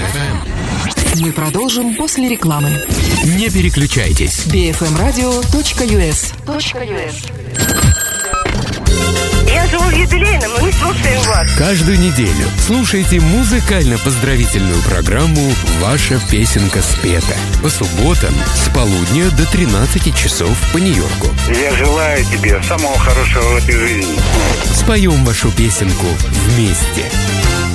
Мы продолжим после рекламы. Не переключайтесь. bfmradio.us. Я живу в юбилейном, но не слушаем вас. Каждую неделю слушайте музыкально-поздравительную программу «Ваша песенка спета». По субботам с полудня до 13 часов по Нью-Йорку. Я желаю тебе самого хорошего в этой жизни. Споем вашу песенку вместе.